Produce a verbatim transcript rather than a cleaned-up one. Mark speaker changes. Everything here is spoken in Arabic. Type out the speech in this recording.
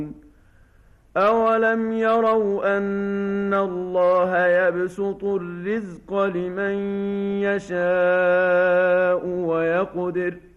Speaker 1: أَوَلَمْ يَرَوْا أَنَّ اللَّهَ يَبْسُطُ الرِّزْقَ لِمَن يَشَاءُ وَيَقْدِرُ